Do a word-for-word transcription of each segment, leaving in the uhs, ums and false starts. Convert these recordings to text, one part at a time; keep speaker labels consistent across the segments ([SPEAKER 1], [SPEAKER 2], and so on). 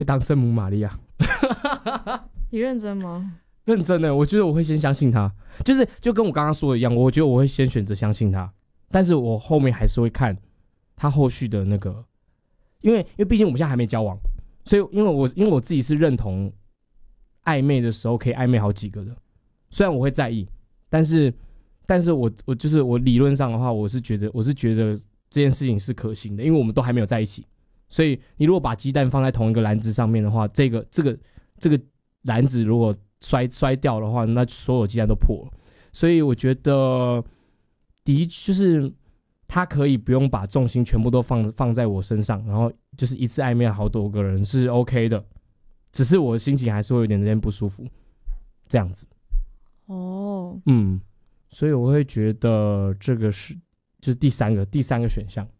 [SPEAKER 1] 当圣母玛利亚。
[SPEAKER 2] 你认真吗？
[SPEAKER 1] 认真的，我觉得我会先相信他，就是就跟我刚刚说的一样，我觉得我会先选择相信他，但是我后面还是会看他后续的那个，因为因为毕竟我们现在还没交往，所以因为我因为我自己是认同暧昧的时候可以暧昧好几个的，虽然我会在意，但是但是我我就是我理论上的话，我是觉得我是觉得这件事情是可行的，因为我们都还没有在一起，所以你如果把鸡蛋放在同一个篮子上面的话，这个这个这个篮子如果摔摔掉的话，那所有鸡蛋都破了。所以我觉得，的就是他可以不用把重心全部都放放在我身上，然后就是一次暧昧好多个人是 OK 的，只是我的心情还是会有点点不舒服，这样子。
[SPEAKER 2] 哦，
[SPEAKER 1] 嗯，所以我会觉得这个是就是第三个第三个选项。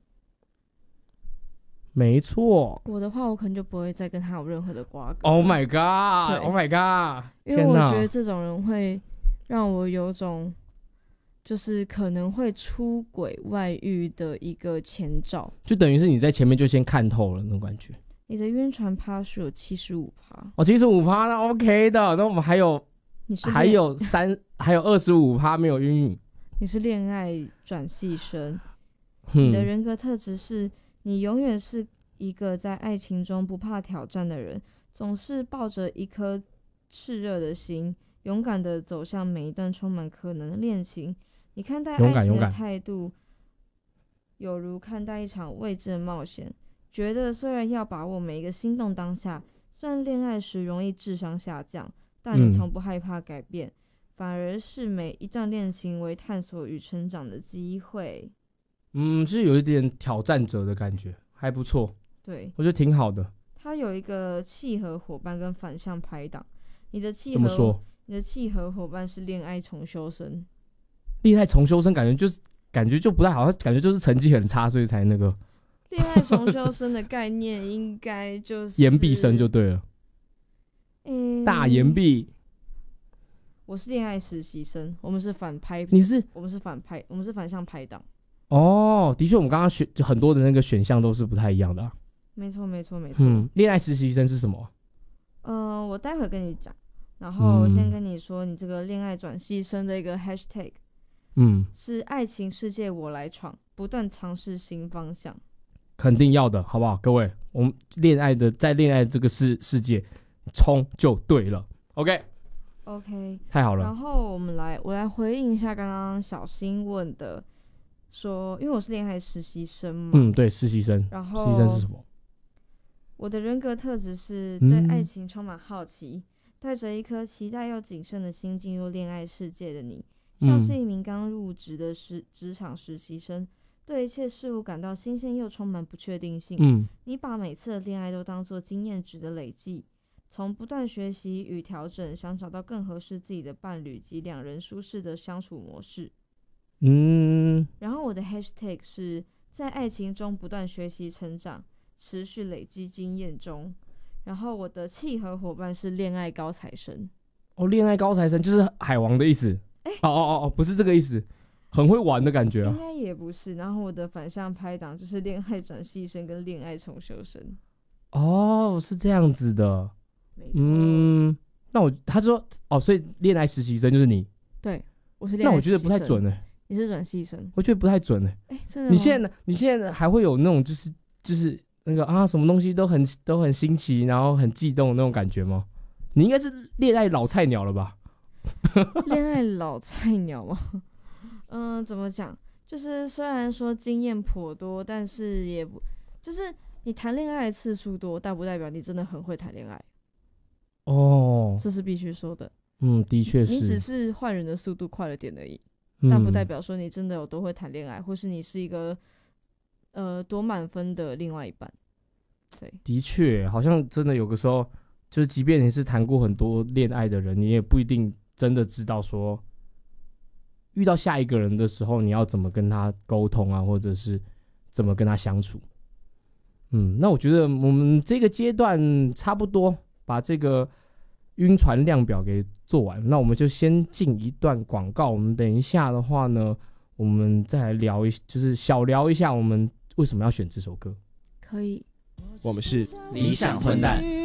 [SPEAKER 1] 没错，
[SPEAKER 2] 我的话，我可能就不会再跟他有任何的瓜葛。
[SPEAKER 1] Oh my god! Oh my god!
[SPEAKER 2] 因为我觉得这种人会让我有种就是可能会出轨外遇的一个前兆，
[SPEAKER 1] 就等于是你在前面就先看透了那种感觉。
[SPEAKER 2] 你的晕船趴数有七十五趴，
[SPEAKER 1] 哦，七十五趴那 OK 的，那我们还有
[SPEAKER 2] 你是
[SPEAKER 1] 还有三还有二十五趴没有晕晕。
[SPEAKER 2] 你是恋爱转系生，
[SPEAKER 1] 嗯、
[SPEAKER 2] 你的人格特质是。你永远是一个在爱情中不怕挑战的人，总是抱着一颗炽热的心，勇敢地走向每一段充满可能的恋情。你看待爱情的态度，有如看待一场未知的冒险，觉得虽然要把握每一个心动当下，虽然恋爱时容易智商下降，但你从不害怕改变，嗯、反而视每一段恋情为探索与成长的机会。
[SPEAKER 1] 嗯，是有一点挑战者的感觉，还不错。
[SPEAKER 2] 对，
[SPEAKER 1] 我觉得挺好的。
[SPEAKER 2] 他有一个契合伙伴跟反向拍档。你的契合
[SPEAKER 1] 怎么说？
[SPEAKER 2] 你的契合伙伴是恋爱重修生。
[SPEAKER 1] 恋爱重修生感觉就是感觉就不太好，感觉就是成绩很差，所以才那个。
[SPEAKER 2] 恋爱重修生的概念应该就是
[SPEAKER 1] 延毕生就对了。嗯，大延毕。
[SPEAKER 2] 我是恋爱实习生，我们是反拍。
[SPEAKER 1] 你是？
[SPEAKER 2] 我们是反拍，我们是反向拍档。
[SPEAKER 1] 哦，的确，我们刚刚选很多的那个选项都是不太一样的、啊。
[SPEAKER 2] 没错，没错，没错。
[SPEAKER 1] 嗯，恋爱实习生是什么？
[SPEAKER 2] 呃，我待会跟你讲，然后先跟你说，你这个恋爱转系生的一个 hashtag， 嗯，是爱情世界我来闯，不断尝试新方向。
[SPEAKER 1] 肯定要的，好不好？各位，我们恋爱的在恋爱这个世世界冲就对了。OK，OK，、
[SPEAKER 2] okay,
[SPEAKER 1] 太好了。
[SPEAKER 2] 然后我们来，我来回应一下刚刚小新问的。说，因为我是恋爱实习生嘛，
[SPEAKER 1] 嗯，对，实习生。
[SPEAKER 2] 然后，
[SPEAKER 1] 实习生是什么？
[SPEAKER 2] 我的人格特质是对爱情充满好奇，嗯、带着一颗期待又谨慎的心进入恋爱世界的你，像是一名刚入职的实职场实习生，对一切事物感到新鲜又充满不确定性。嗯，你把每次的恋爱都当作经验值的累积，从不断学习与调整，想找到更合适自己的伴侣及两人舒适的相处模式。嗯，然后我的 hashtag 是在爱情中不断学习成长，持续累积经验中。然后我的契合伙伴是恋爱高材生。
[SPEAKER 1] 哦，恋爱高材生就是海王的意思。哎、欸，哦哦哦，不是这个意思，很会玩的感觉啊。
[SPEAKER 2] 应该也不是。然后我的反向拍档就是恋爱转系生跟恋爱重修生。
[SPEAKER 1] 哦，是这样子的。
[SPEAKER 2] 没错。
[SPEAKER 1] 嗯，那我他说哦，所以恋爱实习生就是你。
[SPEAKER 2] 对，我是恋爱实习生。
[SPEAKER 1] 那我觉得不太准哎、欸。
[SPEAKER 2] 你是转系生，
[SPEAKER 1] 我觉得不太准哎、
[SPEAKER 2] 欸。哎、欸，真的吗？
[SPEAKER 1] 你现在你现在还会有那种就是就是那个啊，什么东西都很都很新奇，然后很悸动的那种感觉吗？你应该是恋爱老菜鸟了吧？
[SPEAKER 2] 恋爱老菜鸟吗？嗯、呃，怎么讲？就是虽然说经验颇多，但是也不就是你谈恋爱的次数多，代不代表你真的很会谈恋爱？哦，这是必须说的。
[SPEAKER 1] 嗯，的确是。
[SPEAKER 2] 你只是换人的速度快了点而已。但不代表说你真的有多会谈恋爱，或是你是一个呃多满分的另外一半。对，
[SPEAKER 1] 的确，好像真的有个时候，就是即便你是谈过很多恋爱的人，你也不一定真的知道说，遇到下一个人的时候，你要怎么跟他沟通啊，或者是怎么跟他相处。嗯，那我觉得我们这个阶段差不多把这个晕船量表给做完，那我们就先进一段广告。我们等一下的话呢，我们再来聊一，就是小聊一下我们为什么要选这首歌。
[SPEAKER 2] 可以，
[SPEAKER 3] 我们是理想混蛋。